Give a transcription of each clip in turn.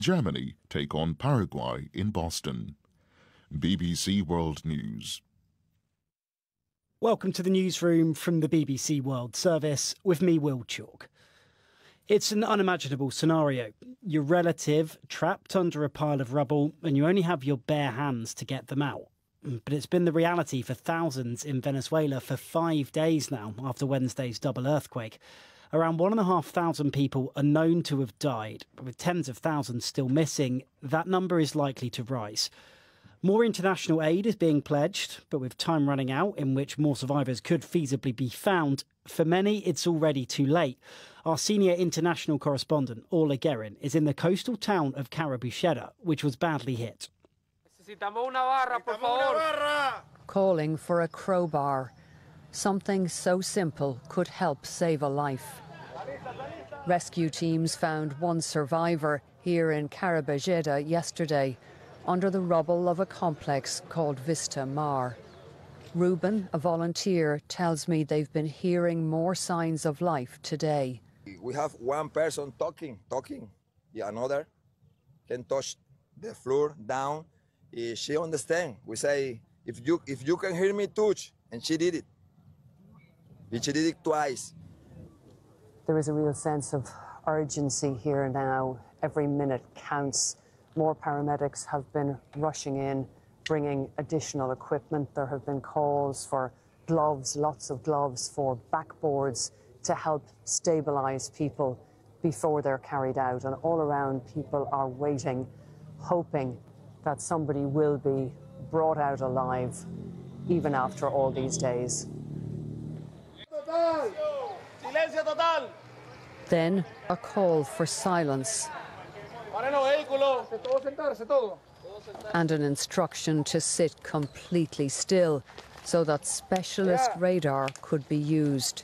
Germany take on Paraguay in Boston. BBC World News. Welcome to the newsroom from the BBC World Service with me, Will Chalk. It's an unimaginable scenario. Your relative trapped under a pile of rubble and you only have your bare hands to get them out. But it's been the reality for thousands in Venezuela for 5 days now after Wednesday's double earthquake. Around 1,500 people are known to have died, with tens of thousands still missing. That number is likely to rise. More international aid is being pledged, but with time running out in which more survivors could feasibly be found, for many it's already too late. Our senior international correspondent, Orla Guerin, is in the coastal town of Carabuchera, which was badly hit. Calling for a crowbar. Something so simple could help save a life. Rescue teams found one survivor here in Carabuchera yesterday, under the rubble of a complex called Vista Mar. Ruben, a volunteer, tells me they've been hearing more signs of life today. We have one person talking. Yeah, another can touch the floor down. She understands. We say, if you can hear me, touch. And she did it. She did it twice. There is a real sense of urgency here now. Every minute counts. More paramedics have been rushing in, bringing additional equipment. There have been calls for gloves, lots of gloves, for backboards to help stabilise people before they're carried out. And all around, people are waiting, hoping that somebody will be brought out alive, even after all these days. Then a call for silence and an instruction to sit completely still so that specialist radar could be used.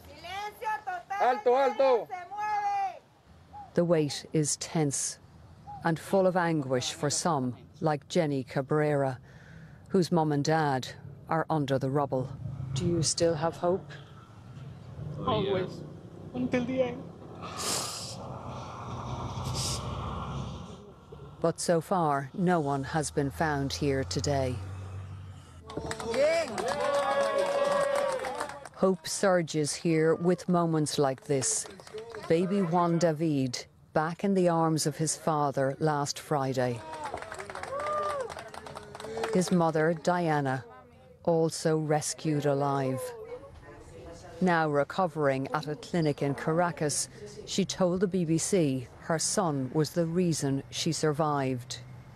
The wait is tense and full of anguish for some, like Jenny Cabrera, whose mum and dad are under the rubble. Do you still have hope? Always, until the end. But so far, no one has been found here today. Hope surges here with moments like this. Baby Juan David, back in the arms of his father last Friday. His mother, Diana, also rescued alive. Now recovering at a clinic in Caracas, she told the BBC her son was the reason she survived.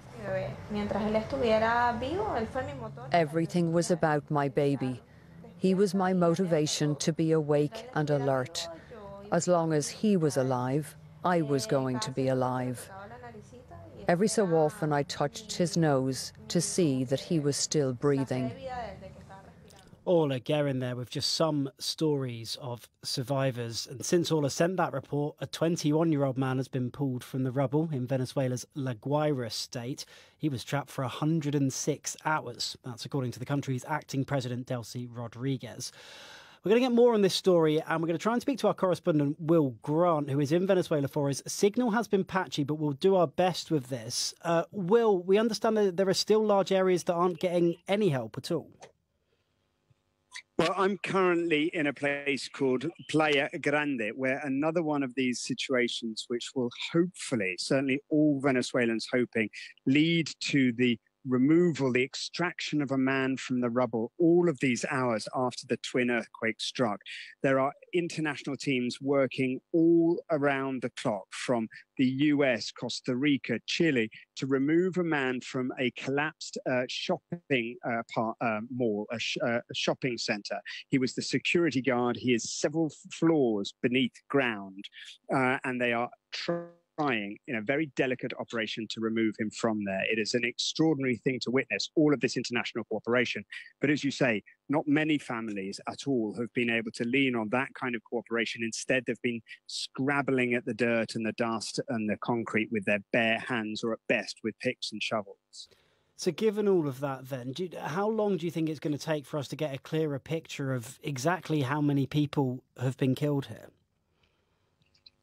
Everything was about my baby. He was my motivation to be awake and alert. As long as he was alive, I was going to be alive. Every so often I touched his nose to see that he was still breathing. Orla Guerin there with just some stories of survivors. And since Orla sent that report, a 21-year-old man has been pulled from the rubble in Venezuela's La Guaira state. He was trapped for 106 hours. That's according to the country's acting president, Delcy Rodriguez. We're going to get more on this story, and we're going to try and speak to our correspondent, Will Grant, who is in Venezuela for us. Signal has been patchy, but we'll do our best with this. Will, we understand that there are still large areas that aren't getting any help at all. Well, I'm currently in a place called Playa Grande, where another one of these situations, which will hopefully, certainly all Venezuelans hoping, lead to the removal, the extraction of a man from the rubble, all of these hours after the twin earthquake struck. There are international teams working all around the clock from the US, Costa Rica, Chile, to remove a man from a collapsed shopping mall, a shopping center. He was the security guard. He is several floors beneath ground, and they are trying in a very delicate operation to remove him from there. It is an extraordinary thing to witness, all of this international cooperation. But as you say, not many families at all have been able to lean on that kind of cooperation. Instead, they've been scrabbling at the dirt and the dust and the concrete with their bare hands, or at best with picks and shovels. So given all of that then, how long do you think it's going to take for us to get a clearer picture of exactly how many people have been killed here?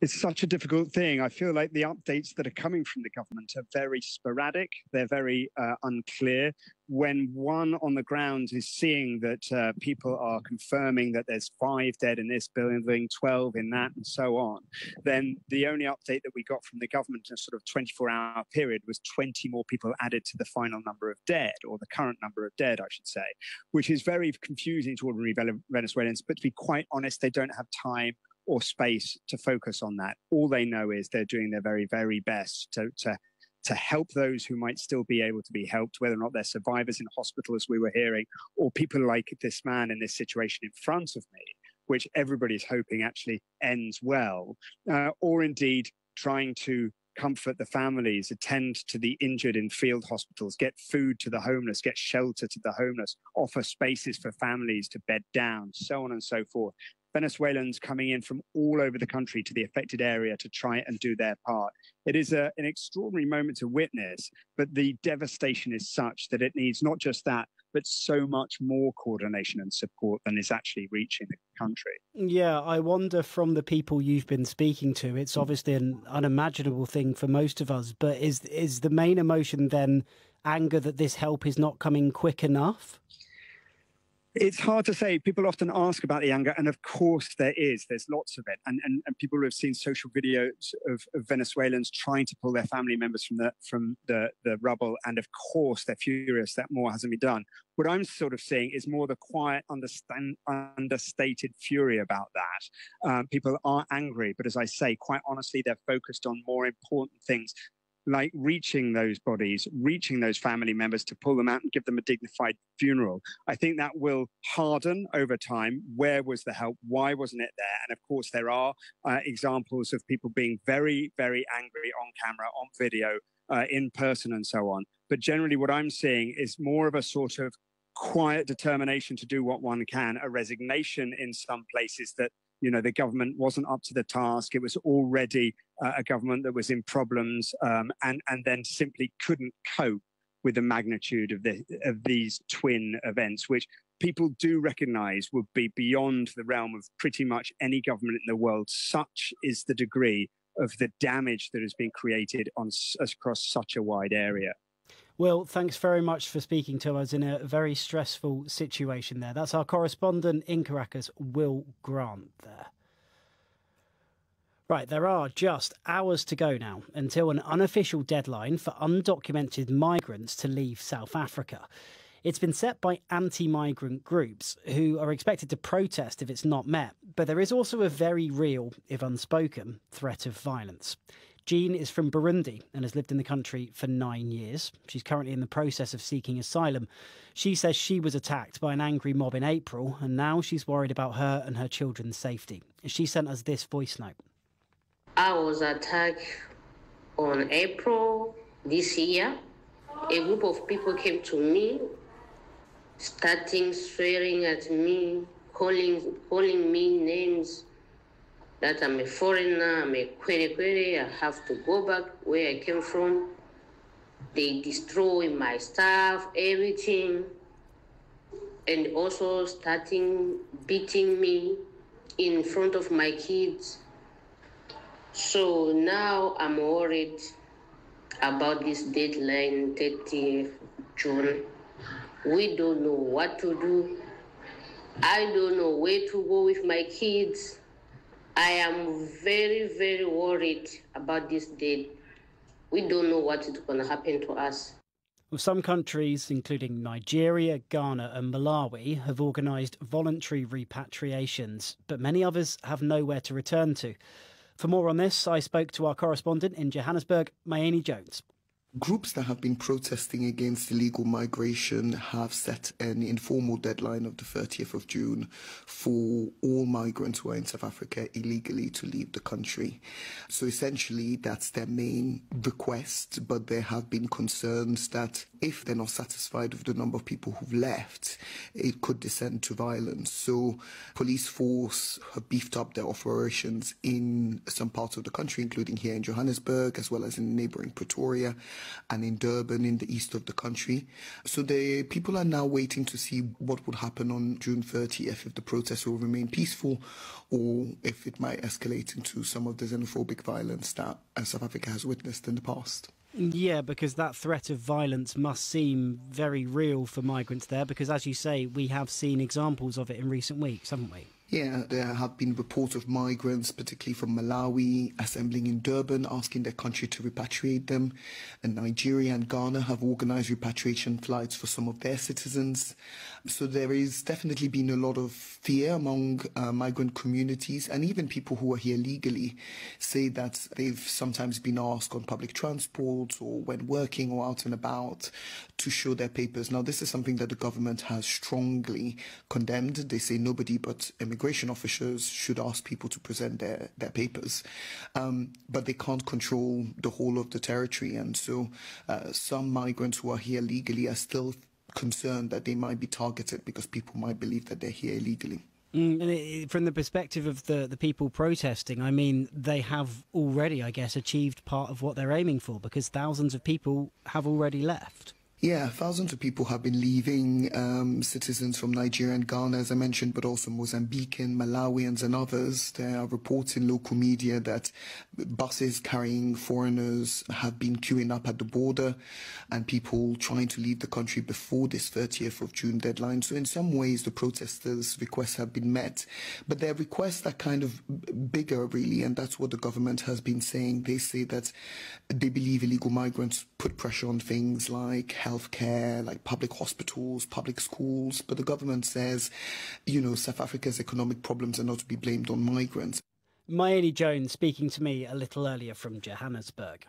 It's such a difficult thing. I feel like the updates that are coming from the government are very sporadic. They're very unclear. When one on the ground is seeing that people are confirming that there's 5 dead in this building, 12 in that, and so on, then the only update that we got from the government in a sort of 24-hour period was 20 more people added to the final number of dead, or the current number of dead, I should say, which is very confusing to ordinary Venezuelans. But to be quite honest, they don't have time or space to focus on that. All they know is they're doing their very, very best to help those who might still be able to be helped, whether or not they're survivors in hospital, as we were hearing, or people like this man in this situation in front of me, which everybody's hoping actually ends well, or indeed trying to comfort the families, attend to the injured in field hospitals, get food to the homeless, get shelter to the homeless, offer spaces for families to bed down, so on and so forth. Venezuelans coming in from all over the country to the affected area to try and do their part. It is an extraordinary moment to witness, but the devastation is such that it needs not just that, but so much more coordination and support than is actually reaching the country. Yeah, I wonder from the people you've been speaking to, it's obviously an unimaginable thing for most of us, but is the main emotion then anger that this help is not coming quick enough? It's hard to say. People often ask about the anger, and of course there is. There's lots of it. And people who have seen social videos of Venezuelans trying to pull their family members from the rubble, and of course they're furious that more hasn't been done. What I'm sort of seeing is more the quiet, understated fury about that. People are angry, but as I say, quite honestly, they're focused on more important things, like reaching those bodies, reaching those family members to pull them out and give them a dignified funeral. I think that will harden over time. Where was the help? Why wasn't it there? And of course, there are examples of people being very, very angry on camera, on video, in person and so on. But generally what I'm seeing is more of a sort of quiet determination to do what one can, a resignation in some places that, you know, the government wasn't up to the task. It was already a government that was in problems and then simply couldn't cope with the magnitude of these twin events, which people do recognize would be beyond the realm of pretty much any government in the world. Such is the degree of the damage that has been created across such a wide area. Will, thanks very much for speaking to us in a very stressful situation there. That's our correspondent in Caracas, Will Grant there. Right, there are just hours to go now until an unofficial deadline for undocumented migrants to leave South Africa. It's been set by anti-migrant groups who are expected to protest if it's not met. But there is also a very real, if unspoken, threat of violence. Jean is from Burundi and has lived in the country for 9 years. She's currently in the process of seeking asylum. She says she was attacked by an angry mob in April, and now she's worried about her and her children's safety. She sent us this voice note. I was attacked on April this year. A group of people came to me, starting swearing at me, calling me names, that I'm a foreigner, I'm a kwere, I have to go back where I came from. They destroy my stuff, everything, and also starting beating me in front of my kids. So now I'm worried about this deadline, 30th June. We don't know what to do. I don't know where to go with my kids. I am very, very worried about this date. We don't know what is going to happen to us. Well, some countries, including Nigeria, Ghana and Malawi, have organised voluntary repatriations, but many others have nowhere to return to. For more on this, I spoke to our correspondent in Johannesburg, Mayeni Jones. Groups that have been protesting against illegal migration have set an informal deadline of the 30th of June for all migrants who are in South Africa illegally to leave the country. So essentially, that's their main request, but there have been concerns that if they're not satisfied with the number of people who've left, it could descend to violence. So police force have beefed up their operations in some parts of the country, including here in Johannesburg, as well as in neighbouring Pretoria. and in Durban in the east of the country. So the people are now waiting to see what would happen on June 30th, if the protests will remain peaceful or if it might escalate into some of the xenophobic violence that South Africa has witnessed in the past. Yeah, because that threat of violence must seem very real for migrants there, because as you say, we have seen examples of it in recent weeks, haven't we? Yeah, there have been reports of migrants, particularly from Malawi, assembling in Durban, asking their country to repatriate them. And Nigeria and Ghana have organised repatriation flights for some of their citizens. So there is definitely been a lot of fear among migrant communities, and even people who are here legally say that they've sometimes been asked on public transport or when working or out and about to show their papers. Now, this is something that the government has strongly condemned. They say nobody but immigration officers should ask people to present their papers, but they can't control the whole of the territory, and so some migrants who are here legally are still concerned that they might be targeted because people might believe that they're here illegally. And from the perspective of the people protesting, I mean, they have already, I guess, achieved part of what they're aiming for, because thousands of people have already left. Yeah, thousands of people have been leaving, citizens from Nigeria and Ghana, as I mentioned, but also Mozambican, Malawians and others. There are reports in local media that buses carrying foreigners have been queuing up at the border and people trying to leave the country before this 30th of June deadline. So in some ways, the protesters' requests have been met, but their requests are kind of bigger, really, and that's what the government has been saying. They say that they believe illegal migrants put pressure on things like healthcare, like public hospitals, public schools. But the government says, you know, South Africa's economic problems are not to be blamed on migrants. Maeli Jones speaking to me a little earlier from Johannesburg.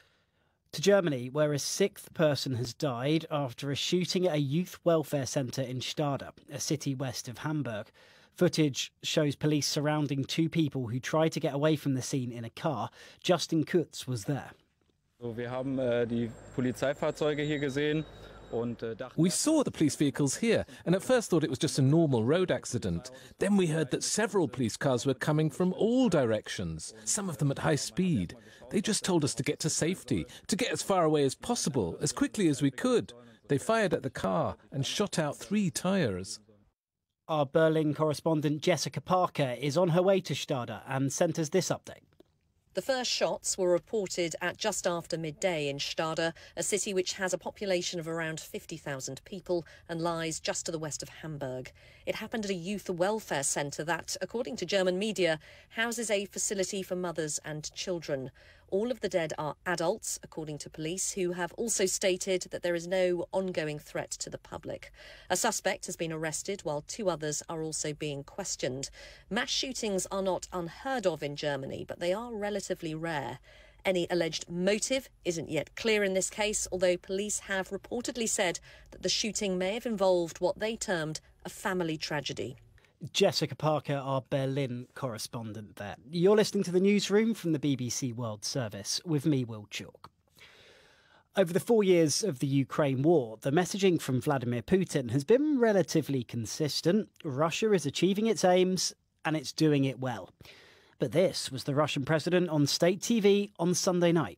To Germany, where a sixth person has died after a shooting at a youth welfare centre in Stade, a city west of Hamburg. Footage shows police surrounding two people who tried to get away from the scene in a car. Justin Kutz was there. We saw the police vehicles here and at first thought it was just a normal road accident. Then we heard that several police cars were coming from all directions, some of them at high speed. They just told us to get to safety, to get as far away as possible, as quickly as we could. They fired at the car and shot out 3 tyres. Our Berlin correspondent Jessica Parker is on her way to Stade and sent us this update. The first shots were reported at just after midday in Stade, a city which has a population of around 50,000 people and lies just to the west of Hamburg. It happened at a youth welfare centre that, according to German media, houses a facility for mothers and children. All of the dead are adults, according to police, who have also stated that there is no ongoing threat to the public. A suspect has been arrested while 2 others are also being questioned. Mass shootings are not unheard of in Germany, but they are relatively rare. Any alleged motive isn't yet clear in this case, although police have reportedly said that the shooting may have involved what they termed a family tragedy. Jessica Parker, our Berlin correspondent there. You're listening to the newsroom from the BBC World Service with me, Will Chalk. Over the 4 years of the Ukraine war, the messaging from Vladimir Putin has been relatively consistent. Russia is achieving its aims and it's doing it well. But this was the Russian president on state TV on Sunday night.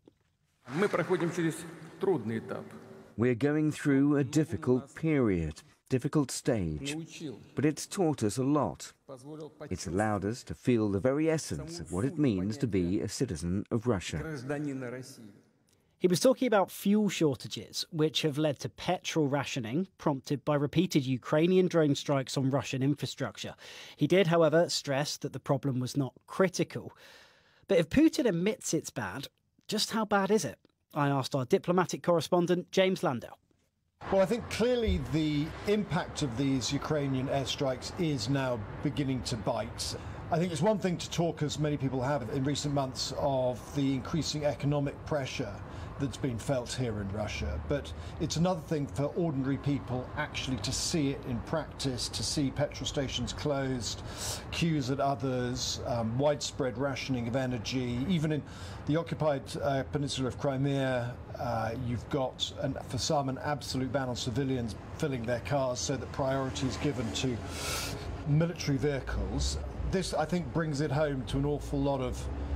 We're going through a difficult period. Difficult stage, but it's taught us a lot. It's allowed us to feel the very essence of what it means to be a citizen of Russia. He was talking about fuel shortages, which have led to petrol rationing, prompted by repeated Ukrainian drone strikes on Russian infrastructure. He did, however, stress that the problem was not critical. But if Putin admits it's bad, just how bad is it? I asked our diplomatic correspondent, James Landau. Well, I think clearly the impact of these Ukrainian airstrikes is now beginning to bite. I think it's one thing to talk, as many people have in recent months, of the increasing economic pressure that's been felt here in Russia. But it's another thing for ordinary people actually to see it in practice, to see petrol stations closed, queues at others, widespread rationing of energy. Even in the occupied peninsula of Crimea, you've got, for some, an absolute ban on civilians filling their cars, so that priority is given to military vehicles. This, I think, brings it home to an awful lot of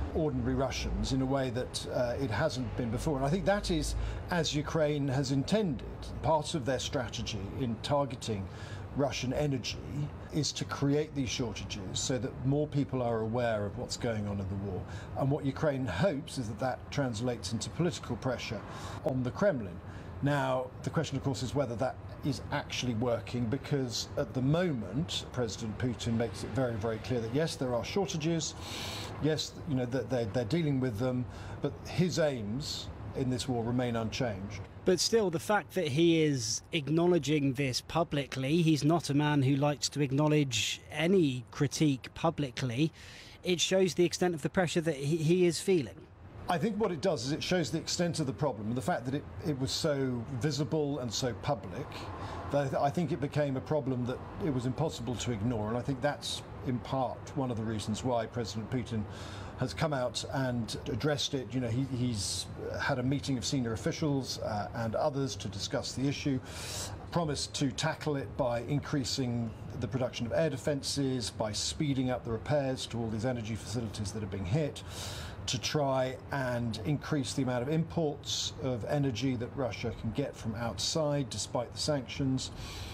ordinary Russians in a way that it hasn't been before. And I think that is as Ukraine has intended. Part of their strategy in targeting Russian energy is to create these shortages so that more people are aware of what's going on in the war. And what Ukraine hopes is that that translates into political pressure on the Kremlin. Now, the question, of course, is whether that is actually working, because at the moment, President Putin makes it very, very clear that, yes, there are shortages, yes, you know, that they're dealing with them, but his aims in this war remain unchanged. But still, the fact that he is acknowledging this publicly, he's not a man who likes to acknowledge any critique publicly, it shows the extent of the pressure that he is feeling. I think what it does is it shows the extent of the problem, and the fact that it was so visible and so public, that I think it became a problem that it was impossible to ignore. And I think that's in part one of the reasons why President Putin has come out and addressed it. You know, he's had a meeting of senior officials and others to discuss the issue, promised to tackle it by increasing the production of air defences, by speeding up the repairs to all these energy facilities that are being hit, to try and increase the amount of imports of energy that Russia can get from outside despite the sanctions.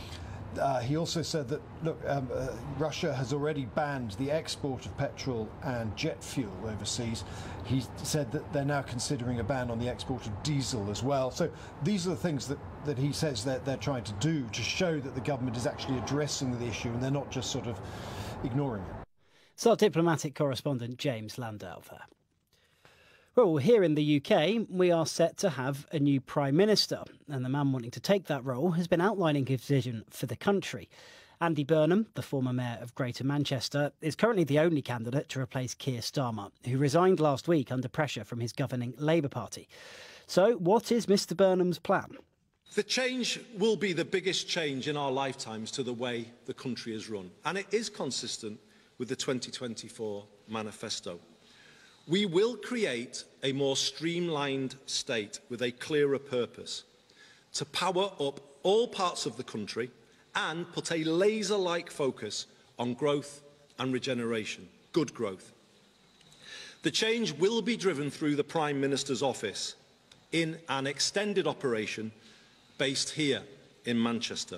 He also said that, look, Russia has already banned the export of petrol and jet fuel overseas. He said that they're now considering a ban on the export of diesel as well. So these are the things that he says that they're trying to do to show that the government is actually addressing the issue and they're not just sort of ignoring it. So our diplomatic correspondent James Landau there. Well, here in the UK, we are set to have a new Prime Minister, and the man wanting to take that role has been outlining his vision for the country. Andy Burnham, the former mayor of Greater Manchester, is currently the only candidate to replace Keir Starmer, who resigned last week under pressure from his governing Labour Party. So what is Mr Burnham's plan? The change will be the biggest change in our lifetimes to the way the country is run, and it is consistent with the 2024 manifesto. We will create a more streamlined state with a clearer purpose to power up all parts of the country and put a laser-like focus on growth and regeneration, good growth. The change will be driven through the Prime Minister's office in an extended operation based here in Manchester.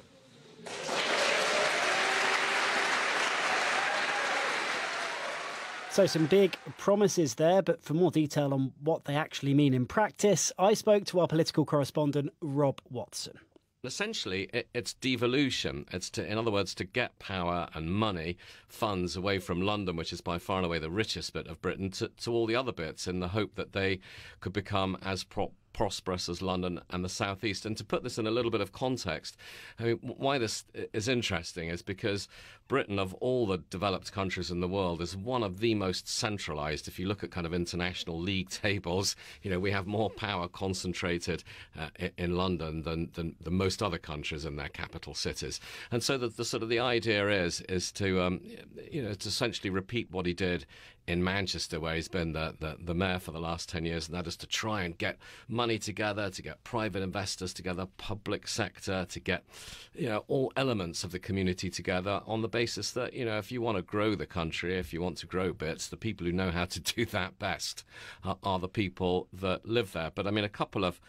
So some big promises there, but for more detail on what they actually mean in practice, I spoke to our political correspondent, Rob Watson. Essentially, it's devolution. It's in other words, to get power and money, funds away from London, which is by far and away the richest bit of Britain, to all the other bits, in the hope that they could become as prosperous as London and the South East. And to put this in a little bit of context, I mean, why this is interesting is because Britain, of all the developed countries in the world, is one of the most centralised. If you look at kind of international league tables, you know, we have more power concentrated in London than most other countries in their capital cities. And so the sort of the idea is to to essentially repeat what he did in Manchester, where he's been the mayor for the last 10 years, and that is to try and get money together, to get private investors together, public sector, to get, all elements of the community together on the basis that, if you want to grow the country, if you want to grow bits, the people who know how to do that best are the people that live there. But I mean, a couple of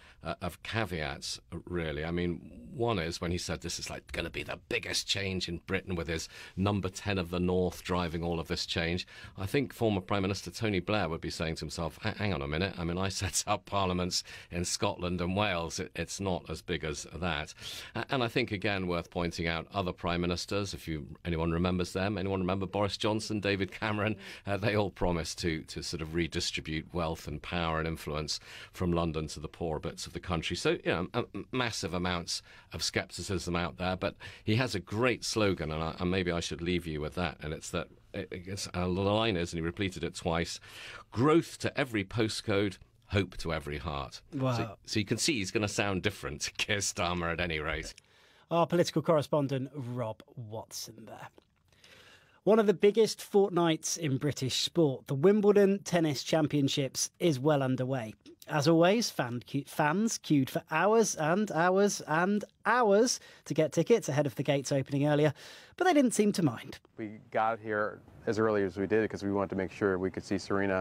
caveats, really. I mean, one is when he said this is like going to be the biggest change in Britain, with his number 10 of the North driving all of this change. I think former Prime Minister Tony Blair would be saying to himself, hang on a minute, I mean, I set up parliaments in Scotland and Wales. It's not as big as that. And I think, again, worth pointing out, other Prime Ministers, if anyone remembers them, anyone remember Boris Johnson, David Cameron, they all promised to sort of redistribute wealth and power and influence from London to the poorer bits of the country. So, massive amounts of scepticism out there. But he has a great slogan, and maybe I should leave you with that, and it's that the line is, and he repeated it twice, growth to every postcode, hope to every heart. Wow. So you can see he's going to sound different to Keir Starmer at any rate. Our political correspondent, Rob Watson there. One of the biggest fortnights in British sport, the Wimbledon Tennis Championships, is well underway. As always, fans queued for hours and hours and hours to get tickets ahead of the gates opening earlier, but they didn't seem to mind. We got here as early as we did because we wanted to make sure we could see Serena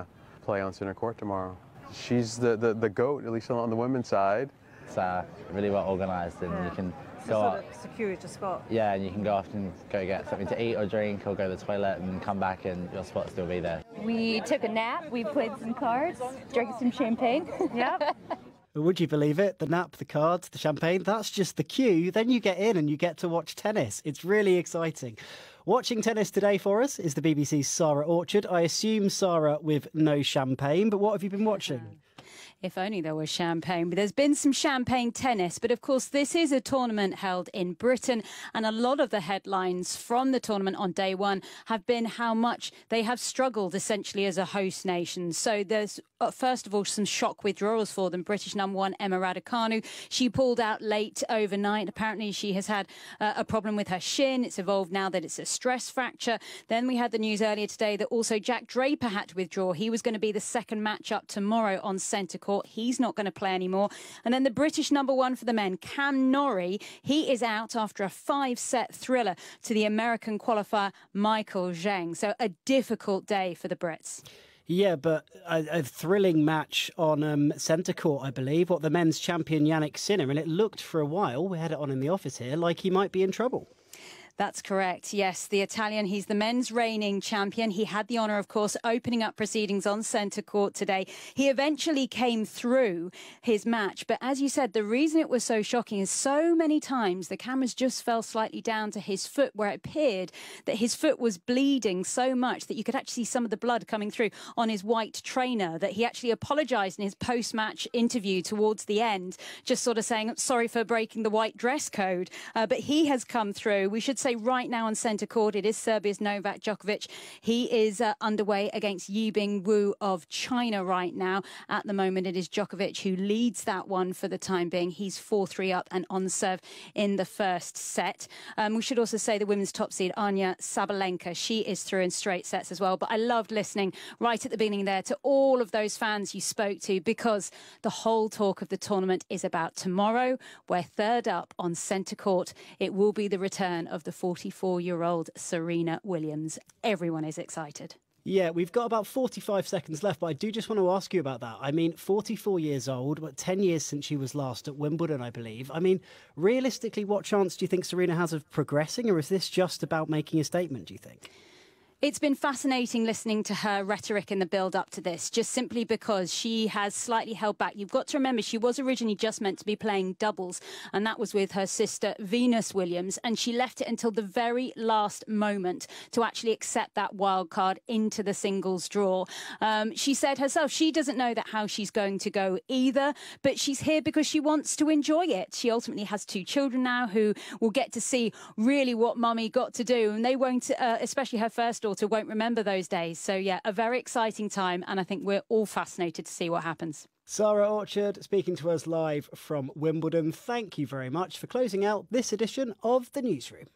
play on center court tomorrow. She's the GOAT, at least on the women's side. It's really well organised, and you can so go sort out. of secure your spot. Yeah, and you can go off and go get something to eat or drink or go to the toilet and come back and your spot will still be there. We took a nap, we played some cards, drank some champagne. Yep. Would you believe it? The nap, the cards, the champagne, that's just the queue. Then you get in and you get to watch tennis. It's really exciting. Watching tennis today for us is the BBC's Sarah Orchard. I assume, Sarah, with no champagne, but what have you been watching? If only there was champagne. But there's been some champagne tennis. But of course, this is a tournament held in Britain. And a lot of the headlines from the tournament on day one have been how much they have struggled essentially as a host nation. So there's, first of all, some shock withdrawals for them. British #1 Emma Raducanu, she pulled out late overnight. Apparently, she has had a problem with her shin. It's evolved now that it's a stress fracture. Then we had the news earlier today that also Jack Draper had to withdraw. He was going to be the second matchup tomorrow on centre court. He's not going to play anymore. And then the British #1 for the men, Cam Norrie, he is out after a 5-set thriller to the American qualifier Michael Zheng. So a difficult day for the Brits. Yeah, but a thrilling match on centre court, I believe. What, the men's champion Yannick Sinner, and it looked for a while, we had it on in the office here, like he might be in trouble. That's correct. Yes, the Italian, he's the men's reigning champion. He had the honour, of course, opening up proceedings on centre court today. He eventually came through his match. But as you said, the reason it was so shocking is so many times the cameras just fell slightly down to his foot, where it appeared that his foot was bleeding so much that you could actually see some of the blood coming through on his white trainer, that he actually apologised in his post-match interview towards the end, just sort of saying, sorry for breaking the white dress code. But he has come through. We should say right now on centre court, it is Serbia's Novak Djokovic. He is underway against Yibing Wu of China right now. At the moment, it is Djokovic who leads that one for the time being. He's 4-3 up and on serve in the first set. We should also say the women's top seed, Anya Sabalenka, she is through in straight sets as well. But I loved listening right at the beginning there to all of those fans you spoke to, because the whole talk of the tournament is about tomorrow. We're third up on centre court. It will be the return of the 44-year-old Serena Williams. Everyone is excited. Yeah, we've got about 45 seconds left, but I do just want to ask you about that. I mean, 44 years old, but 10 years since she was last at Wimbledon, I believe. I mean, realistically, what chance do you think Serena has of progressing, or is this just about making a statement, do you think? It's been fascinating listening to her rhetoric in the build-up to this, just simply because she has slightly held back. You've got to remember, she was originally just meant to be playing doubles, and that was with her sister Venus Williams, and she left it until the very last moment to actually accept that wild card into the singles draw. She said herself she doesn't know how she's going to go either, but she's here because she wants to enjoy it. She ultimately has 2 children now who will get to see really what mummy got to do, and they won't, especially her first daughter, won't remember those days. So yeah, a very exciting time, and I think we're all fascinated to see what happens. Sarah Orchard speaking to us live from Wimbledon. Thank you very much for closing out this edition of The Newsroom.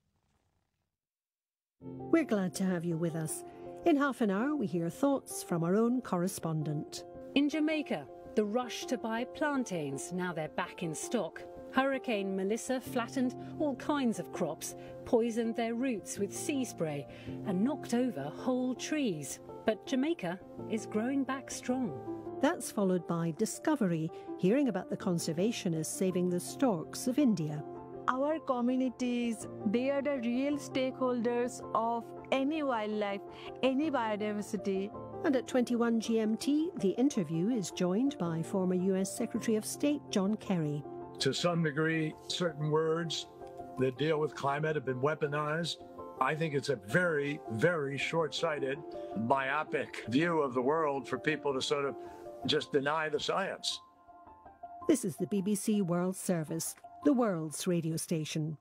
We're glad to have you with us. In half an hour, we hear thoughts from our own correspondent. In Jamaica, the rush to buy plantains, now they're back in stock. Hurricane Melissa flattened all kinds of crops, poisoned their roots with sea spray, and knocked over whole trees. But Jamaica is growing back strong. That's followed by Discovery, hearing about the conservationists saving the storks of India. Our communities, they are the real stakeholders of any wildlife, any biodiversity. And at 21 GMT, the interview is joined by former US Secretary of State John Kerry. To some degree, certain words that deal with climate have been weaponized. I think it's a very, very short-sighted, myopic view of the world for people to sort of just deny the science. This is the BBC World Service, the world's radio station.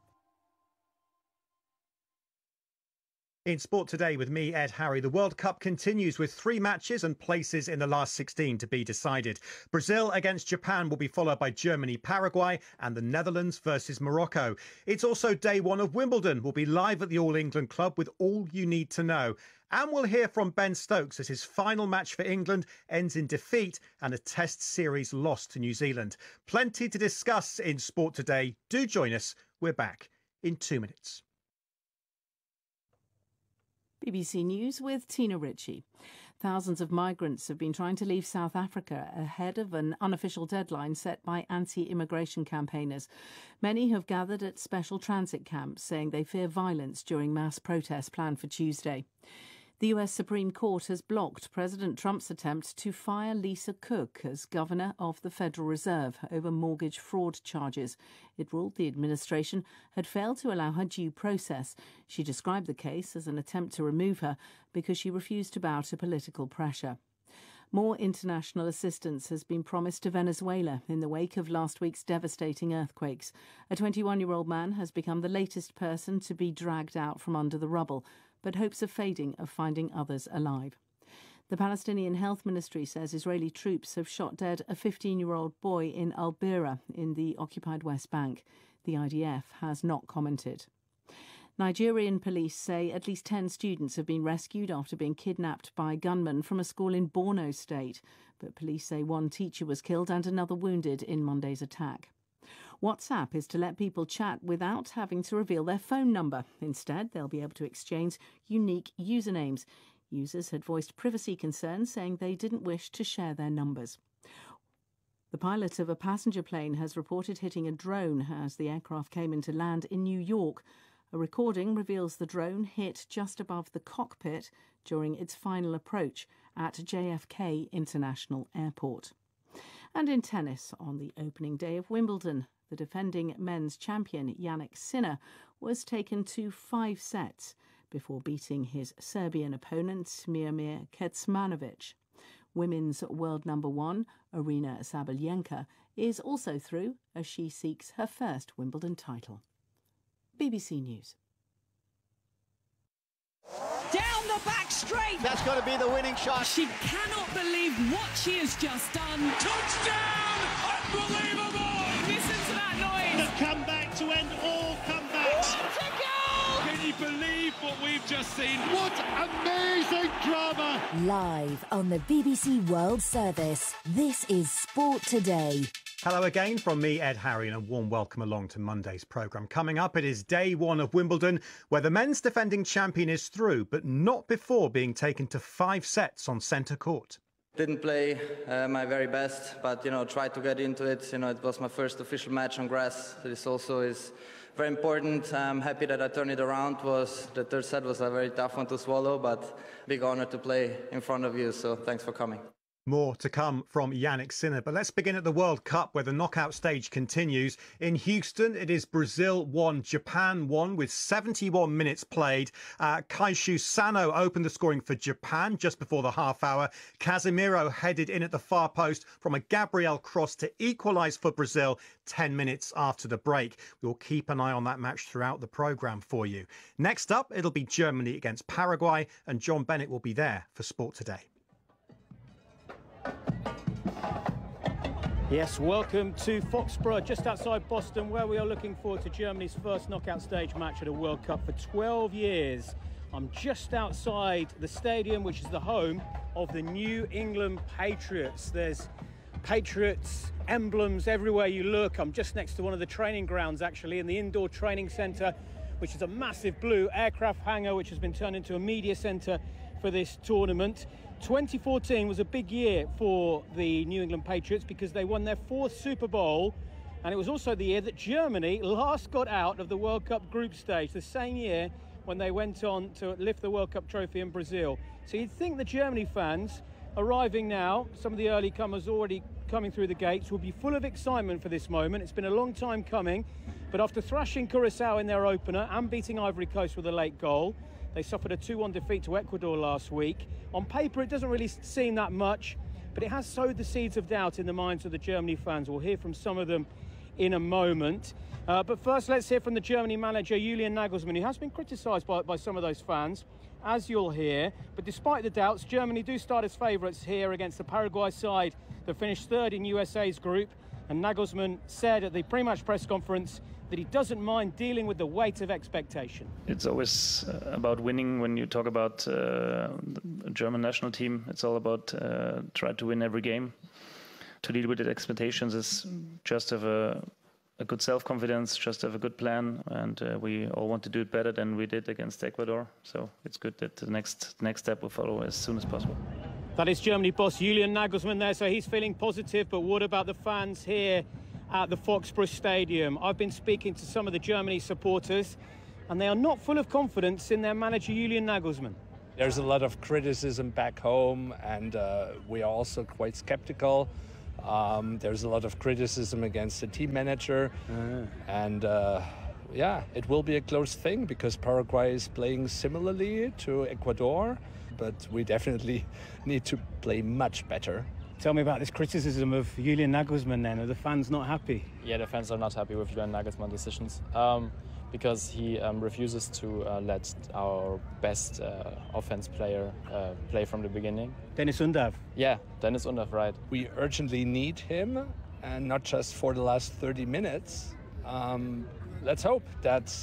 In Sport Today with me, Ed Harry, the World Cup continues with 3 matches and places in the last 16 to be decided. Brazil against Japan will be followed by Germany, Paraguay and the Netherlands versus Morocco. It's also day 1 of Wimbledon. We'll be live at the All England Club with all you need to know. And we'll hear from Ben Stokes as his final match for England ends in defeat and a Test series loss to New Zealand. Plenty to discuss in Sport Today. Do join us. We're back in 2 minutes. BBC News with Tina Ritchie. Thousands of migrants have been trying to leave South Africa ahead of an unofficial deadline set by anti-immigration campaigners. Many have gathered at special transit camps, saying they fear violence during mass protests planned for Tuesday. The US Supreme Court has blocked President Trump's attempt to fire Lisa Cook as governor of the Federal Reserve over mortgage fraud charges. It ruled the administration had failed to allow her due process. She described the case as an attempt to remove her because she refused to bow to political pressure. More international assistance has been promised to Venezuela in the wake of last week's devastating earthquakes. A 21-year-old man has become the latest person to be dragged out from under the rubble, but hopes are fading of finding others alive. The Palestinian Health Ministry says Israeli troops have shot dead a 15-year-old boy in Al-Bira in the occupied West Bank. The IDF has not commented. Nigerian police say at least 10 students have been rescued after being kidnapped by gunmen from a school in Borno State. But police say one teacher was killed and another wounded in Monday's attack. WhatsApp is to let people chat without having to reveal their phone number. Instead, they'll be able to exchange unique usernames. Users had voiced privacy concerns, saying they didn't wish to share their numbers. The pilot of a passenger plane has reported hitting a drone as the aircraft came into land in New York. A recording reveals the drone hit just above the cockpit during its final approach at JFK International Airport. And in tennis, on the opening day of Wimbledon, the defending men's champion Jannik Sinner was taken to 5 sets before beating his Serbian opponent Miomir Kecmanovic. Women's world number 1, Aryna Sabalenka, is also through as she seeks her first Wimbledon title. BBC News. Down the back straight. That's got to be the winning shot. She cannot believe what she has just done. Touchdown! Unbelievable! Listen to that noise. The comeback to end all comebacks. What a goal! Can you believe what we've just seen? What amazing drama! Live on the BBC World Service, this is Sport Today. Hello again from me, Ed Harry, and a warm welcome along to Monday's programme. Coming up, it is day 1 of Wimbledon, where the men's defending champion is through, but not before being taken to 5 sets on centre court. Didn't play my very best, but, tried to get into it. It was my first official match on grass. This also is very important. I'm happy that I turned it around. The third set was a very tough one to swallow, but big honour to play in front of you, so thanks for coming. More to come from Jannik Sinner, but let's begin at the World Cup, where the knockout stage continues. In Houston, it is Brazil 1, Japan 1 with 71 minutes played. Kaishu Sano opened the scoring for Japan just before the half hour. Casemiro headed in at the far post from a Gabriel cross to equalise for Brazil 10 minutes after the break. We'll keep an eye on that match throughout the programme for you. Next up, it'll be Germany against Paraguay, and John Bennett will be there for Sport Today. Yes, welcome to Foxborough, just outside Boston, where we are looking forward to Germany's first knockout stage match at a World Cup for 12 years. I'm just outside the stadium, which is the home of the New England Patriots. There's Patriots emblems everywhere you look. I'm just next to one of the training grounds, actually, in the indoor training centre, which is a massive blue aircraft hangar, which has been turned into a media centre for this tournament. 2014 was a big year for the New England Patriots because they won their 4th Super Bowl, and it was also the year that Germany last got out of the World Cup group stage, the same year when they went on to lift the World Cup trophy in Brazil. So you'd think the Germany fans arriving now, some of the early comers already coming through the gates, will be full of excitement for this moment. It's been a long time coming, but after thrashing Curaçao in their opener and beating Ivory Coast with a late goal, they suffered a 2-1 defeat to Ecuador last week. On paper, it doesn't really seem that much, but it has sowed the seeds of doubt in the minds of the Germany fans. We'll hear from some of them in a moment. But first, let's hear from the Germany manager, Julian Nagelsmann, who has been criticised by some of those fans, as you'll hear. But despite the doubts, Germany do start as favourites here against the Paraguay side that finished 3rd in USA's group. And Nagelsmann said at the pre-match press conference that he doesn't mind dealing with the weight of expectation. It's always about winning. When you talk about the German national team, it's all about try to win every game. To deal with the expectations is just have a good self-confidence, just have a good plan, and we all want to do it better than we did against Ecuador. So it's good that the next step will follow as soon as possible. That is Germany boss Julian Nagelsmann there, so he's feeling positive. But what about the fans here at the Foxborough Stadium? I've been speaking to some of the Germany supporters, and they are not full of confidence in their manager Julian Nagelsmann. There's a lot of criticism back home, and we are also quite skeptical. There's a lot of criticism against the team manager, and yeah, it will be a close thing because Paraguay is playing similarly to Ecuador, but we definitely need to play much better. Tell me about this criticism of Julian Nagelsmann then. Are the fans not happy? Yeah, the fans are not happy with Julian Nagelsmann's decisions because he refuses to let our best offense player play from the beginning. Dennis Undav? Yeah, Dennis Undav, right. We urgently need him, and not just for the last 30 minutes. Let's hope that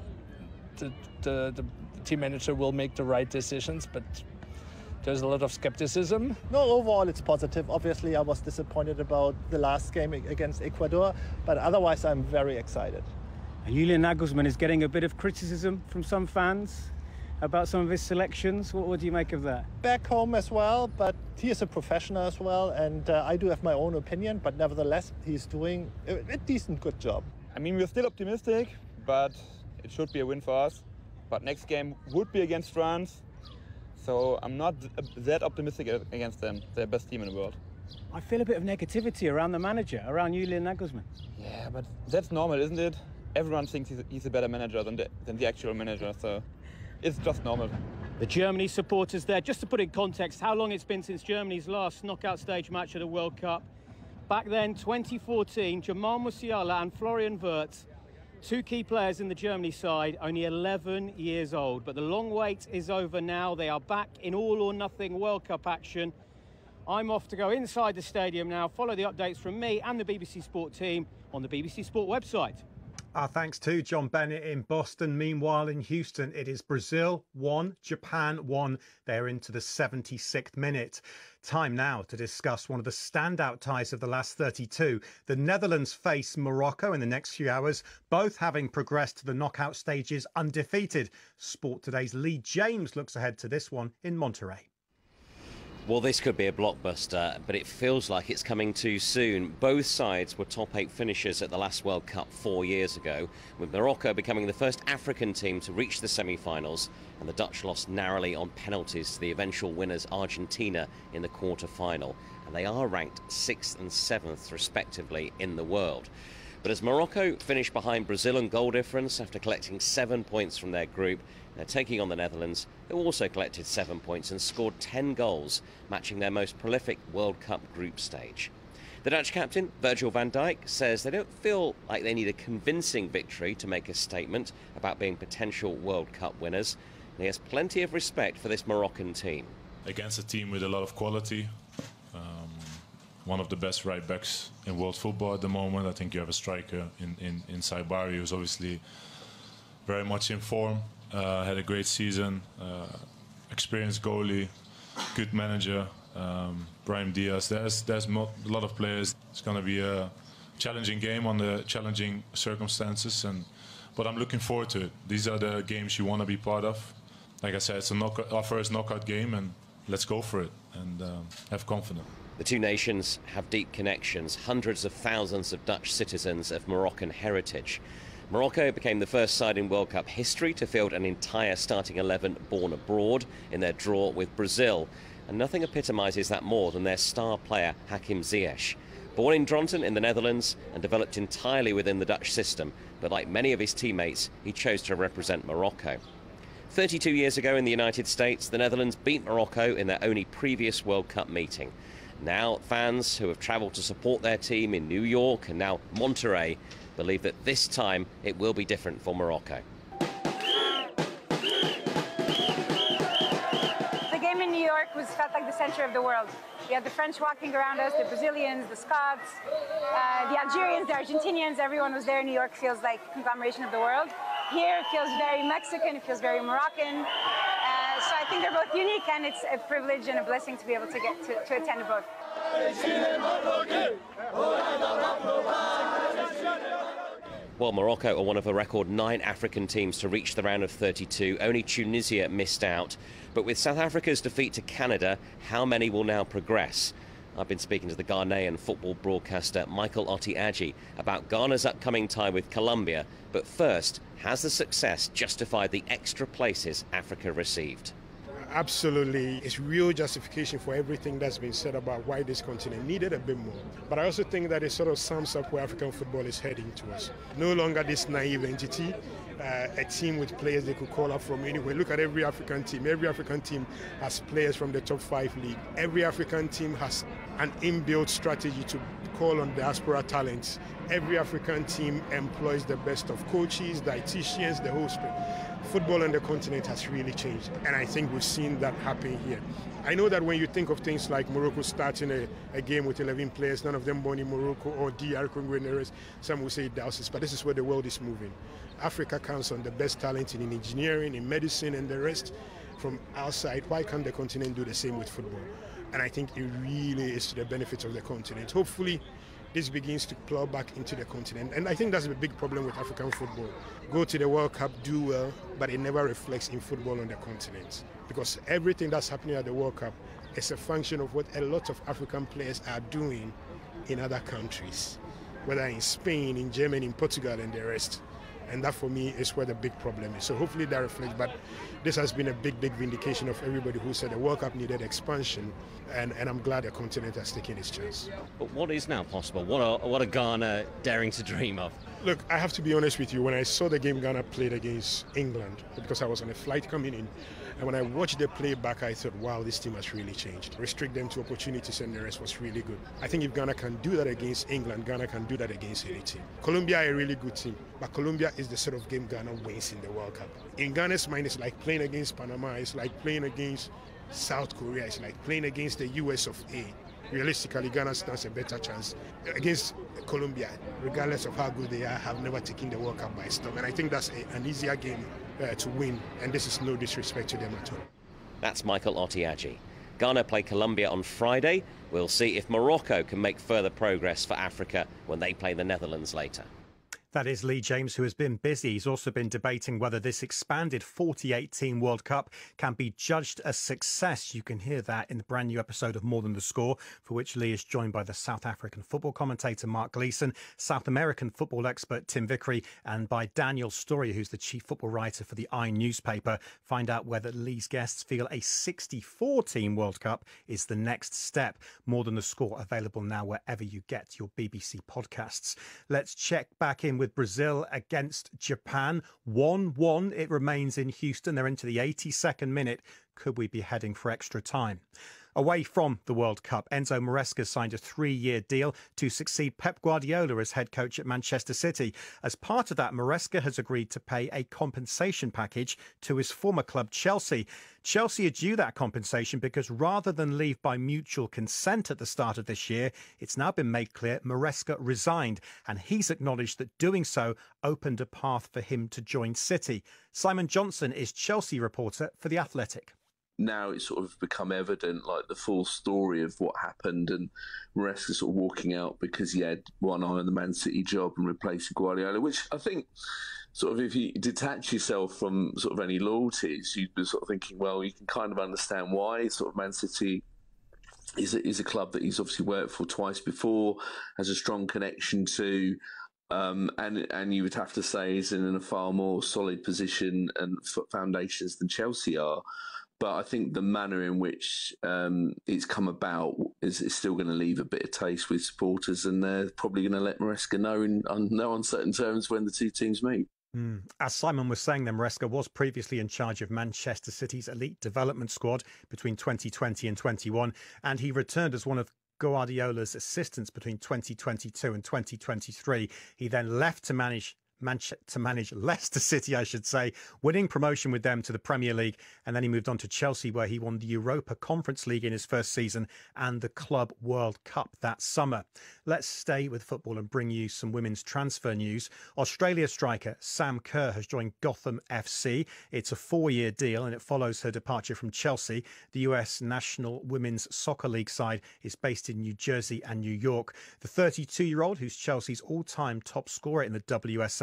the team manager will make the right decisions, but there's a lot of skepticism. No, overall it's positive. Obviously I was disappointed about the last game against Ecuador, but otherwise I'm very excited. And Julian Nagelsmann is getting a bit of criticism from some fans about some of his selections. What do you make of that? Back home as well, but he is a professional as well, and I do have my own opinion, but nevertheless he's doing a decent, good job. I mean, we're still optimistic, but it should be a win for us. But next game would be against France, so I'm not that optimistic against them. They're the best team in the world. I feel a bit of negativity around the manager, around Julian Nagelsmann. Yeah, but that's normal, isn't it? Everyone thinks he's a better manager than the actual manager, so it's just normal. The Germany supporters there, just to put in context how long it's been since Germany's last knockout stage match at a World Cup. Back then, 2014, Jamal Musiala and Florian Wirtz, two key players in the Germany side, only 11 years old. But the long wait is over now. They are back in all-or-nothing World Cup action. I'm off to go inside the stadium now, follow the updates from me and the BBC Sport team on the BBC Sport website. Our thanks to John Bennett in Boston. Meanwhile, in Houston, it is Brazil 1, Japan 1. They're into the 76th minute. Time now to discuss one of the standout ties of the last 32. The Netherlands face Morocco in the next few hours, both having progressed to the knockout stages undefeated. Sport Today's Lee James looks ahead to this one in Monterrey. Well, this could be a blockbuster, but it feels like it's coming too soon. Both sides were top 8 finishers at the last World Cup 4 years ago, with Morocco becoming the first African team to reach the semi-finals, and the Dutch lost narrowly on penalties to the eventual winners Argentina in the quarter-final. And they are ranked 6th and 7th, respectively, in the world. But as Morocco finished behind Brazil in goal difference after collecting 7 points from their group, they're taking on the Netherlands, who also collected 7 points and scored 10 goals, matching their most prolific World Cup group stage. The Dutch captain, Virgil van Dijk, says they don't feel like they need a convincing victory to make a statement about being potential World Cup winners. And he has plenty of respect for this Moroccan team. Against a team with a lot of quality, one of the best right backs in world football at the moment. I think you have a striker in Saibari, who's obviously very much in form. Had a great season, experienced goalie, good manager, Brahim Diaz. There's a lot of players. It's going to be a challenging game under challenging circumstances, but I'm looking forward to it. These are the games you want to be part of. Like I said, it's our first knockout game, and let's go for it and have confidence. The two nations have deep connections, hundreds of thousands of Dutch citizens of Moroccan heritage. Morocco became the first side in World Cup history to field an entire starting 11 born abroad in their draw with Brazil. And nothing epitomises that more than their star player Hakim Ziyech. Born in Dronten in the Netherlands and developed entirely within the Dutch system, but like many of his teammates, he chose to represent Morocco. 32 years ago in the United States, the Netherlands beat Morocco in their only previous World Cup meeting. Now, fans who have travelled to support their team in New York and now Monterrey believe that this time it will be different for Morocco. The game in New York felt like the centre of the world. We had the French walking around us, the Brazilians, the Scots, the Algerians, the Argentinians. Everyone was there. New York feels like a conglomeration of the world. Here it feels very Mexican, it feels very Moroccan. So I think they're both unique, and it's a privilege and a blessing to be able to get to attend both. Well, Morocco are one of a record 9 African teams to reach the round of 32. Only Tunisia missed out. But with South Africa's defeat to Canada, how many will now progress? I've been speaking to the Ghanaian football broadcaster Michael Otti-Adji about Ghana's upcoming tie with Colombia. But first, has the success justified the extra places Africa received? Absolutely. It's real justification for everything that's been said about why this continent needed a bit more. But I also think that it sort of sums up where African football is heading towards. No longer this naive entity, a team with players they could call up from anywhere. Look at every African team. Every African team has players from the top 5 league. Every African team has an inbuilt strategy to call on diaspora talents. Every African team employs the best of coaches, dietitians, the whole spirit. Football on the continent has really changed, and I think we've seen that happen here. I know that when you think of things like Morocco starting a game with 11 players, none of them born in Morocco, or DR Congo and the rest, some will say Dowses, but this is where the world is moving. Africa counts on the best talent in engineering, in medicine, and the rest from outside. Why can't the continent do the same with football? And I think it really is to the benefit of the continent. Hopefully, this begins to plow back into the continent. And I think that's a big problem with African football. Go to the World Cup, do well, but it never reflects in football on the continent. Because everything that's happening at the World Cup is a function of what a lot of African players are doing in other countries, whether in Spain, in Germany, in Portugal, and the rest. And that, for me, is where the big problem is. So hopefully that reflects. But this has been a big vindication of everybody who said the World Cup needed expansion. And I'm glad the continent has taken its chance. But what is now possible? What are Ghana daring to dream of? Look, I have to be honest with you. When I saw the game Ghana played against England, because I was on a flight coming in, and when I watched the play back, I thought, wow, this team has really changed. Restrict them to opportunities and the rest was really good. I think if Ghana can do that against England, Ghana can do that against any team. Colombia are a really good team, but Colombia is the sort of game Ghana wins in the World Cup. In Ghana's mind, it's like playing against Panama, it's like playing against South Korea, it's like playing against the US of A. Realistically, Ghana stands a better chance against Colombia, regardless of how good they are, have never taken the World Cup by storm. And I think that's an easier game to win, and this is no disrespect to them at all. That's Michael Otti-Adji. Ghana play Colombia on Friday. We'll see if Morocco can make further progress for Africa when they play the Netherlands later. That is Lee James, who has been busy. He's also been debating whether this expanded 48-team World Cup can be judged a success. You can hear that in the brand new episode of More Than the Score, for which Lee is joined by the South African football commentator Mark Gleeson, South American football expert Tim Vickery, and by Daniel Story, who's the chief football writer for the I newspaper. Find out whether Lee's guests feel a 64-team World Cup is the next step. More Than the Score, available now wherever you get your BBC podcasts. Let's check back in with Brazil against Japan. 1-1 it remains in Houston. They're into the 82nd minute. Could we be heading for extra time? Away from the World Cup, Enzo Maresca signed a 3-year deal to succeed Pep Guardiola as head coach at Manchester City. As part of that, Maresca has agreed to pay a compensation package to his former club, Chelsea. Chelsea are due that compensation because rather than leave by mutual consent at the start of this year, it's now been made clear Maresca resigned, and he's acknowledged that doing so opened a path for him to join City. Simon Johnson is Chelsea reporter for The Athletic. Now it's sort of become evident, like the full story of what happened, and Maresca sort of walking out because he had one eye on the Man City job and replacing Guardiola, which I think sort of if you detach yourself from sort of any loyalties, you'd be sort of thinking, well, you can kind of understand why sort of Man City is a club that he's obviously worked for twice before, has a strong connection to, and you would have to say is in a far more solid position and foundations than Chelsea are. But I think the manner in which it's come about is still going to leave a bit of taste with supporters, and they're probably going to let Maresca know in no uncertain terms when the two teams meet. As Simon was saying, then Maresca was previously in charge of Manchester City's elite development squad between 2020 and 21, and he returned as one of Guardiola's assistants between 2022 and 2023. He then left to manage Leicester City, I should say, winning promotion with them to the Premier League. And then he moved on to Chelsea, where he won the Europa Conference League in his first season and the Club World Cup that summer. Let's stay with football and bring you some women's transfer news. Australia striker Sam Kerr has joined Gotham FC. It's a 4-year deal and it follows her departure from Chelsea. The US National Women's Soccer League side is based in New Jersey and New York. The 32-year-old, who's Chelsea's all-time top scorer in the WSL,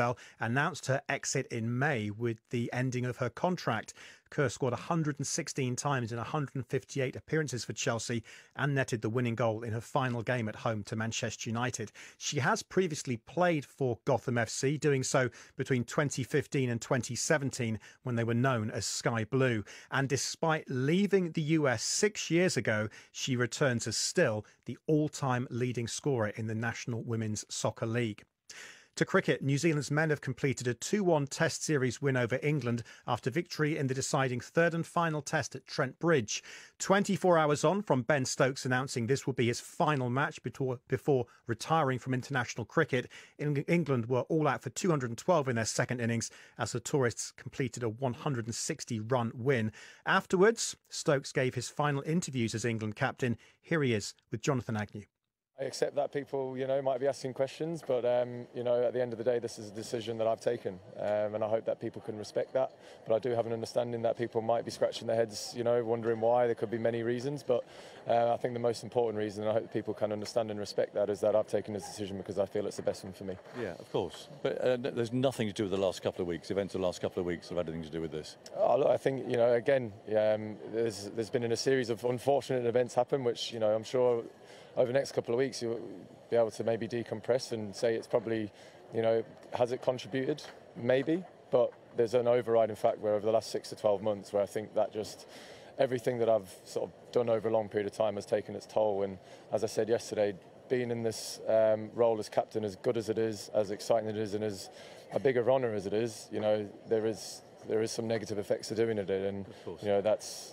Brazil announced her exit in May with the ending of her contract. Kerr scored 116 times in 158 appearances for Chelsea and netted the winning goal in her final game at home to Manchester United. She has previously played for Gotham FC, doing so between 2015 and 2017 when they were known as Sky Blue. And despite leaving the US 6 years ago, she returns as still the all-time leading scorer in the National Women's Soccer League. To cricket, New Zealand's men have completed a 2-1 Test series win over England after victory in the deciding third and final test at Trent Bridge. 24 hours on from Ben Stokes announcing this will be his final match before retiring from international cricket, England were all out for 212 in their second innings as the tourists completed a 160-run win. Afterwards, Stokes gave his final interviews as England captain. Here he is with Jonathan Agnew. I accept that people, might be asking questions, but, at the end of the day, this is a decision that I've taken, and I hope that people can respect that. But I do have an understanding that people might be scratching their heads, wondering why. There could be many reasons, but I think the most important reason, and I hope people can understand and respect that, is that I've taken this decision because I feel it's the best one for me. Yeah, of course. But there's nothing to do with the last couple of weeks. Events of the last couple of weeks have had anything to do with this. Oh, look, I think, again, there's been a series of unfortunate events happen, which, I'm sure over the next couple of weeks you'll be able to maybe decompress and say it's probably, has it contributed? Maybe, but there's an overriding fact where over the last 6 to 12 months where I think that just everything that I've sort of done over a long period of time has taken its toll. And as I said yesterday, being in this role as captain, as good as it is, as exciting as it is, and as a bigger honour as it is, there is some negative effects to doing it, and that's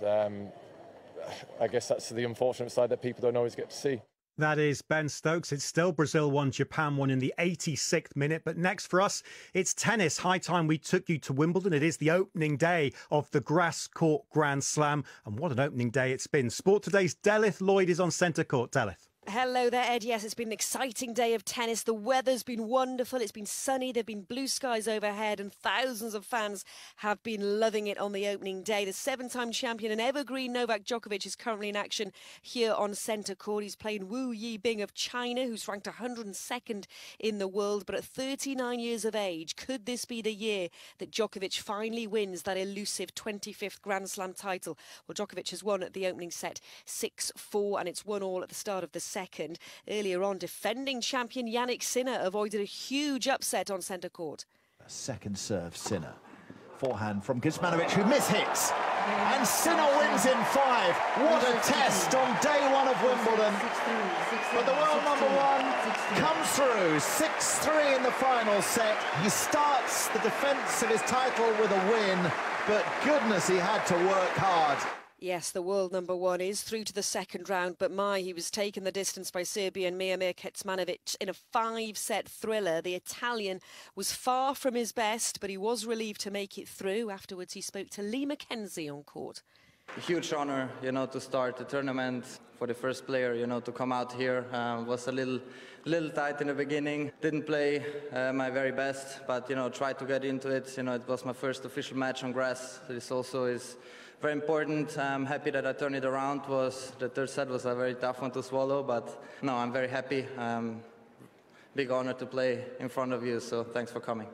I guess that's the unfortunate side that people don't always get to see. That is Ben Stokes. It's still Brazil 1, Japan 1 in the 86th minute. But next for us, it's tennis. High time we took you to Wimbledon. It is the opening day of the Grass Court Grand Slam. And what an opening day it's been. Sport Today's Delith Lloyd is on centre court. Delith. Hello there, Ed. Yes, it's been an exciting day of tennis. The weather's been wonderful. It's been sunny. There have been blue skies overhead, and thousands of fans have been loving it on the opening day. The 7-time champion and evergreen Novak Djokovic is currently in action here on centre court. He's playing Wu Yibing of China, who's ranked 102nd in the world. But at 39 years of age, could this be the year that Djokovic finally wins that elusive 25th Grand Slam title? Well, Djokovic has won at the opening set 6-4, and it's 1-1 at the start of the second. Earlier on, defending champion Yannick Sinner avoided a huge upset on centre court. A second serve, Sinner. Forehand from Kuzmanovic, who mishits. And Sinner wins in 5. What a test on day 1 of Wimbledon. But the world number 1 comes through. 6-3 in the final set. He starts the defence of his title with a win, but goodness, he had to work hard. Yes, the world number 1 is through to the second round, but he was taken the distance by Serbian Miomir Kecmanovic in a 5-set thriller. The Italian was far from his best, but he was relieved to make it through. Afterwards, he spoke to Lee Mackenzie on court. A huge honour, to start the tournament. For the first player, to come out here was a little tight in the beginning. Didn't play my very best, but tried to get into it. It was my first official match on grass. This also is very important. I'm happy that I turned it around. The third set was a very tough one to swallow, but no, I'm very happy. Big honor to play in front of you, so thanks for coming.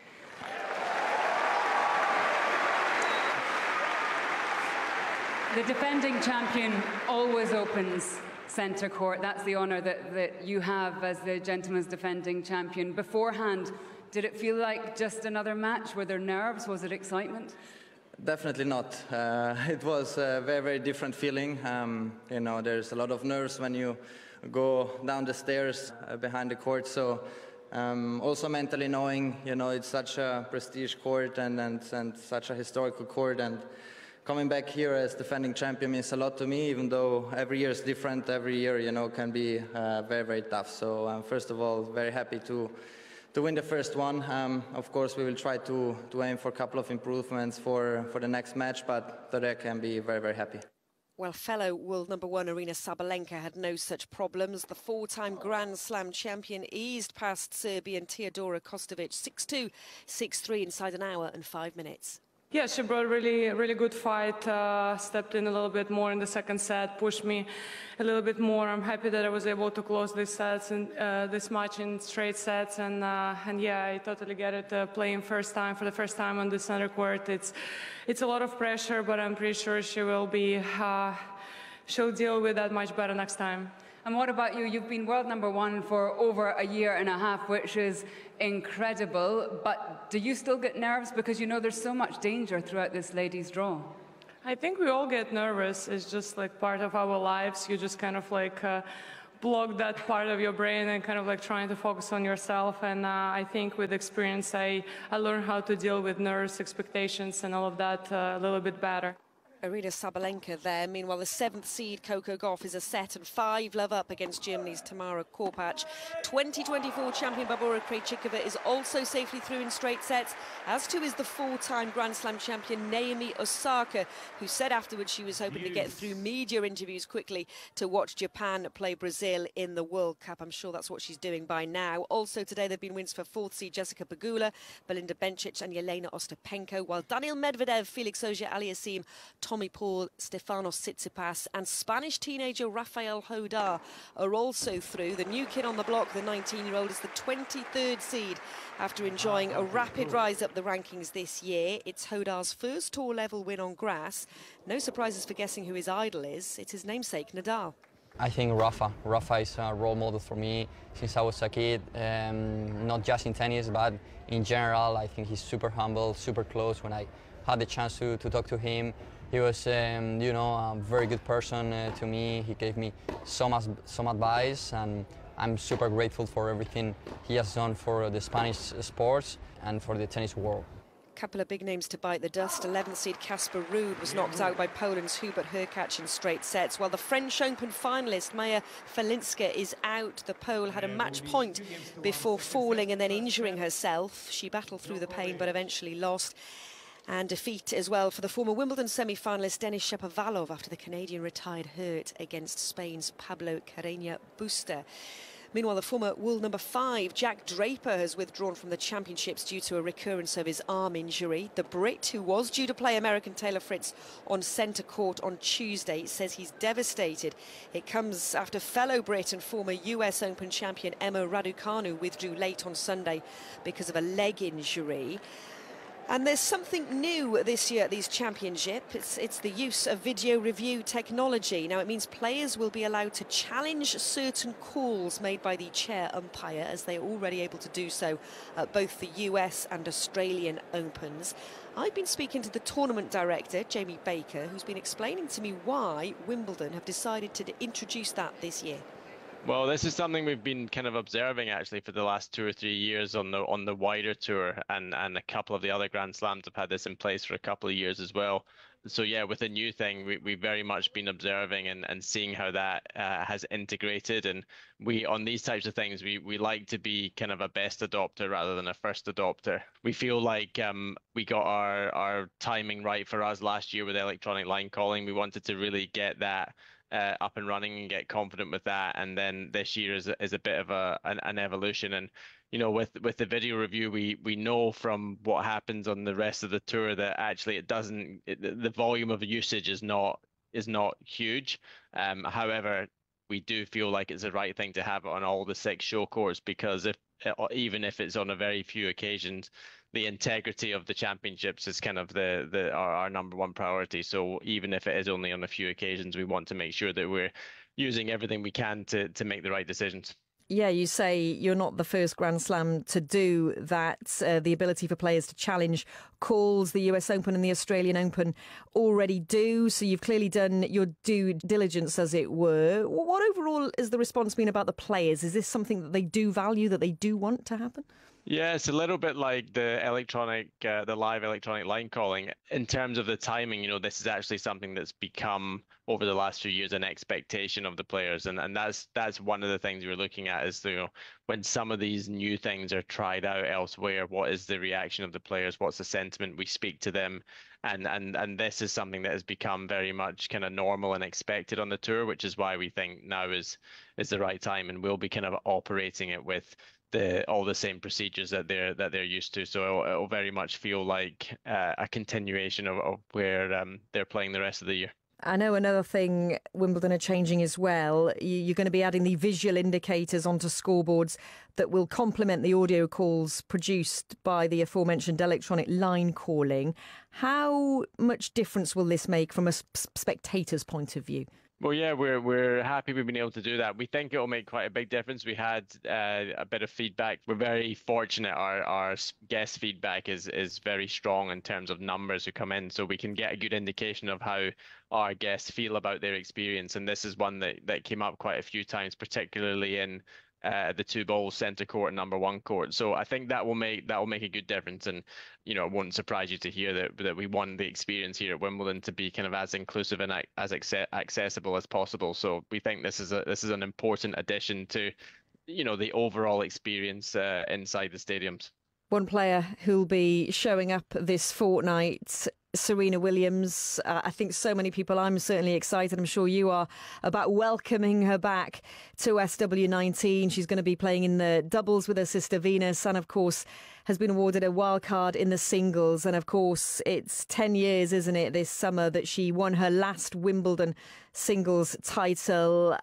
The defending champion always opens centre court. That's the honour that you have as the gentleman's defending champion. Beforehand, did it feel like just another match? Were there nerves? Was it excitement? Definitely not. It was a very, very different feeling. There's a lot of nerves when you go down the stairs behind the court. So also mentally knowing, it's such a prestige court and such a historical court. And coming back here as defending champion means a lot to me, even though every year is different. Every year, can be very, very tough. So first of all, very happy to win the first one. Of course, we will try to aim for a couple of improvements for the next match, but today I can be very, very happy. Well, fellow world number 1 Arina Sabalenka had no such problems. The 4-time Grand Slam champion eased past Serbian Teodora Kostovic 6-2, 6-3 inside an hour and 5 minutes. Yeah, she brought really good fight, stepped in a little bit more in the second set, pushed me a little bit more. I'm happy that I was able to close this match in straight sets, and yeah, I totally get it. Playing for the first time on the center court, it's a lot of pressure, but I'm pretty sure she'll deal with that much better next time. And what about you? You've been world #1 for over a year and a half, which is incredible. But do you still get nerves? Because you know there's so much danger throughout this ladies' draw. I think we all get nervous. It's just like part of our lives. You just kind of like block that part of your brain and kind of like trying to focus on yourself. And I think with experience, I learned how to deal with nerves, expectations, and all of that a little bit better. Aryna Sabalenka there. Meanwhile, the 7th seed Coco Gauff is a set and 5 love up against Germany's Tamara Korpach. 2024 champion Barbora Krejcikova is also safely through in straight sets, as too is the 4-time Grand Slam champion Naomi Osaka, who said afterwards she was hoping to get through media interviews quickly to watch Japan play Brazil in the World Cup. I'm sure that's what she's doing by now. Also today there have been wins for 4th seed Jessica Pegula, Belinda Bencic and Yelena Ostapenko, while Daniil Medvedev, Felix Auger-Aliassime, Tommy Paul, Stefanos Tsitsipas and Spanish teenager Rafael Hodar are also through. The new kid on the block, the 19-year-old, is the 23rd seed after enjoying a rapid rise up the rankings this year. It's Hodar's first tour-level win on grass. No surprises for guessing who his idol is. It's his namesake, Nadal. I think Rafa is a role model for me since I was a kid, not just in tennis, but in general. I think he's super humble, super close. When I had the chance to talk to him, he was, you know, a very good person to me. He gave me some advice, and I'm super grateful for everything he has done for the Spanish sports and for the tennis world. Couple of big names to bite the dust. 11th seed Casper Ruud was knocked out by Poland's Hubert Hurkacz in straight sets, while the French Open finalist Maya Felinska is out. The Pole had a match point before falling and then injuring herself. She battled through the pain but eventually lost. And defeat as well for the former Wimbledon semi-finalist Denis Shapovalov after the Canadian retired hurt against Spain's Pablo Carreño Busta. Meanwhile, the former world #5, Jack Draper, has withdrawn from the championships due to a recurrence of his arm injury. The Brit, who was due to play American Taylor Fritz on centre court on Tuesday, says he's devastated. It comes after fellow Brit and former US Open champion Emma Raducanu withdrew late on Sunday because of a leg injury. And there's something new this year at these championships. It's the use of video review technology. Now, it means players will be allowed to challenge certain calls made by the chair umpire, as they're already able to do so at both the US and Australian Opens. I've been speaking to the tournament director, Jamie Baker, who's been explaining to me why Wimbledon have decided to introduce that this year. Well, this is something we've been kind of observing actually for the last 2 or 3 years on the wider tour, and a couple of the other Grand Slams have had this in place for a couple of years as well. So yeah, with a new thing, we've very much been observing and seeing how that has integrated. And we, on these types of things, we like to be kind of a best adopter rather than a first adopter. We feel like we got our timing right for us last year with electronic line calling. We wanted to really get that up and running and get confident with that, and then this year is a bit of an evolution. And you know, with the video review, we know from what happens on the rest of the tour that actually the volume of usage is not huge. However, we do feel like it's the right thing to have it on all the 6 show courts, because even if it's on a very few occasions, the integrity of the championships is kind of our #1 priority. So even if it is only on a few occasions, we want to make sure that we're using everything we can to make the right decisions. Yeah, you say you're not the first Grand Slam to do that. The ability for players to challenge calls, the US Open and the Australian Open already do. So you've clearly done your due diligence, as it were. What overall is the response been about the players? Is this something that they do value, that they do want to happen? Yeah, it's a little bit like the live electronic line calling. In terms of the timing, you know, this is actually something that's become over the last few years an expectation of the players, and that's one of the things we're looking at is, you know, when some of these new things are tried out elsewhere, what is the reaction of the players? What's the sentiment? We speak to them, and this is something that has become very much kind of normal and expected on the tour, which is why we think now is the right time, and we'll be kind of operating it with all the same procedures that they're used to. So it'll very much feel like a continuation of where they're playing the rest of the year. I know another thing Wimbledon are changing as well. You're going to be adding the visual indicators onto scoreboards that will complement the audio calls produced by the aforementioned electronic line calling. How much difference will this make from a spectator's point of view? Well, yeah, we're happy we've been able to do that. We think it will make quite a big difference. We had a bit of feedback. We're very fortunate. Our guest feedback is very strong in terms of numbers who come in, so we can get a good indication of how our guests feel about their experience. And this is one that came up quite a few times, particularly in the 2 balls centre court and number 1 court. So I think that will make a good difference. And you know, it won't surprise you to hear that we want the experience here at Wimbledon to be kind of as inclusive and as accessible as possible. So we think this is an important addition to, you know, the overall experience inside the stadiums. One player who'll be showing up this fortnight, Serena Williams. I think so many people, I'm certainly excited, I'm sure you are, about welcoming her back to SW19. She's going to be playing in the doubles with her sister Venus, and of course has been awarded a wild card in the singles. And of course it's 10 years, isn't it, this summer that she won her last Wimbledon singles title.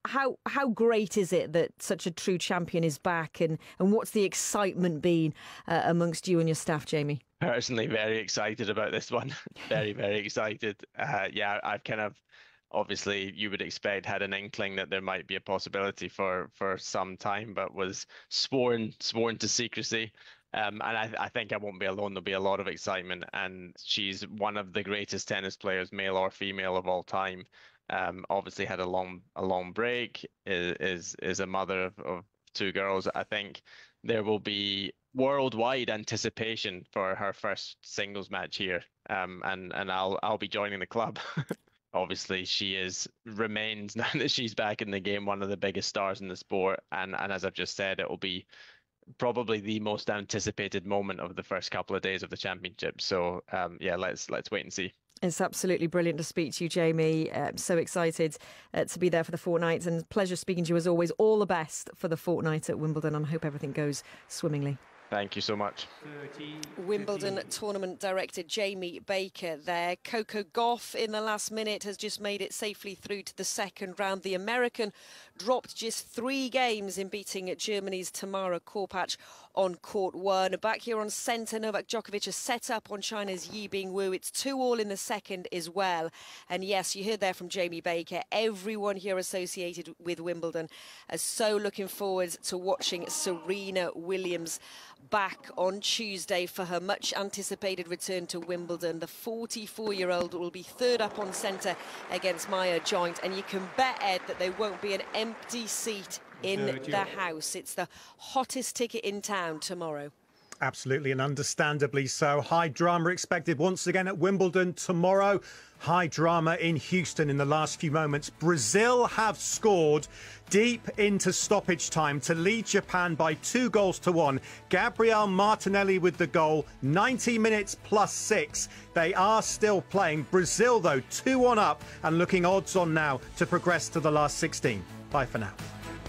How great is it that such a true champion is back, and what's the excitement been amongst you and your staff, Jamie? Personally, very excited about this one. Very, very excited. Yeah, I've kind of, obviously, you would expect, had an inkling that there might be a possibility for some time, but was sworn to secrecy. And I think I won't be alone. There'll be a lot of excitement, and she's one of the greatest tennis players, male or female, of all time. Obviously had a long break. Is a mother of 2 girls. I think there will be worldwide anticipation for her first singles match here, and I'll be joining the club. Obviously, she remains, now that she's back in the game, one of the biggest stars in the sport, and as I've just said, it will be probably the most anticipated moment of the first couple of days of the championship. So yeah, let's wait and see. It's absolutely brilliant to speak to you, Jamie. So excited to be there for the fortnight, and pleasure speaking to you as always. All the best for the fortnight at Wimbledon, and I hope everything goes swimmingly. Thank you so much. Wimbledon tournament director Jamie Baker there. Coco Gauff in the last minute has just made it safely through to the second round. The American dropped just 3 games in beating Germany's Tamara Korpach on court 1. Back here on centre, Novak Djokovic has set up on China's Yi Bingwu. It's 2-2 in the second as well. And yes, you heard there from Jamie Baker. Everyone here associated with Wimbledon is so looking forward to watching Serena Williams back on Tuesday for her much anticipated return to Wimbledon. The 44-year-old will be third up on centre against Maya Joint, and you can bet, Ed, that there won't be an empty seat in the house. It's the hottest ticket in town tomorrow. Absolutely, and understandably so. High drama expected once again at Wimbledon tomorrow. High drama in Houston in the last few moments. Brazil have scored deep into stoppage time to lead Japan by 2-1. Gabriel Martinelli with the goal, 90 minutes plus 6. They are still playing. Brazil, though, 2-1 up and looking odds on now to progress to the last 16. Bye for now.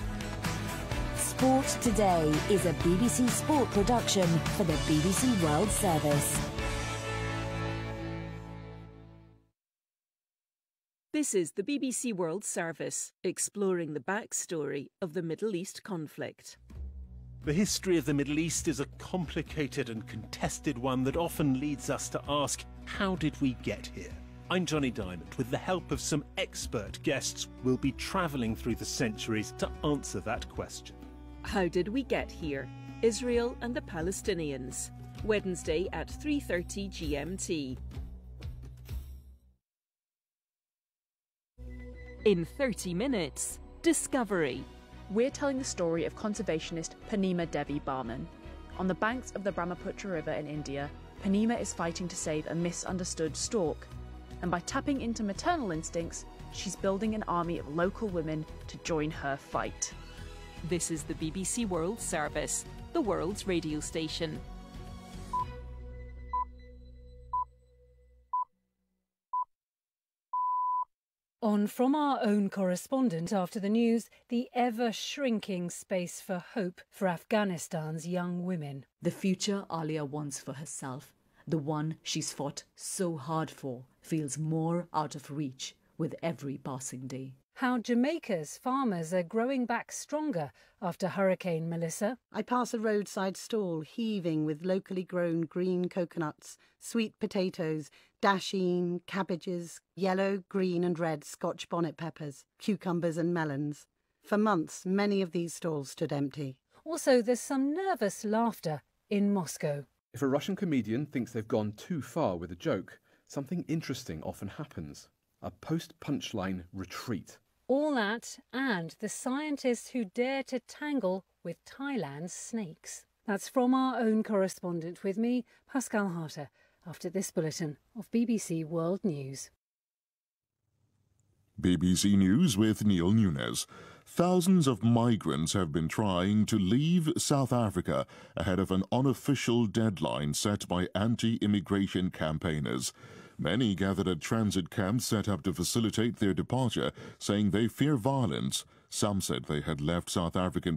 Sport Today is a BBC Sport production for the BBC World Service. This is the BBC World Service, exploring the backstory of the Middle East conflict. The history of the Middle East is a complicated and contested one that often leads us to ask, how did we get here? I'm Johnny Diamond. With the help of some expert guests, we'll be travelling through the centuries to answer that question. How did we get here? Israel and the Palestinians. Wednesday at 3:30 GMT. In 30 minutes, Discovery. We're telling the story of conservationist Purnima Devi Barman. On the banks of the Brahmaputra River in India, Purnima is fighting to save a misunderstood stork. And by tapping into maternal instincts, she's building an army of local women to join her fight. This is the BBC World Service, the world's radio station. On From Our Own Correspondent after the news, the ever-shrinking space for hope for Afghanistan's young women. The future Alia wants for herself, the one she's fought so hard for, feels more out of reach with every passing day. How Jamaica's farmers are growing back stronger after Hurricane Melissa. I pass a roadside stall heaving with locally grown green coconuts, sweet potatoes, dasheen, cabbages, yellow, green and red Scotch bonnet peppers, cucumbers and melons. For months, many of these stalls stood empty. Also, there's some nervous laughter in Moscow. If a Russian comedian thinks they've gone too far with a joke, something interesting often happens. A post-punchline retreat. All that and the scientists who dare to tangle with Thailand's snakes. That's From Our Own Correspondent with me, Pascal Harter, after this bulletin of BBC World News. BBC News with Neil Nunes. Thousands of migrants have been trying to leave South Africa ahead of an unofficial deadline set by anti-immigration campaigners. Many gathered at transit camps set up to facilitate their departure, saying they fear violence. Some said they had left South African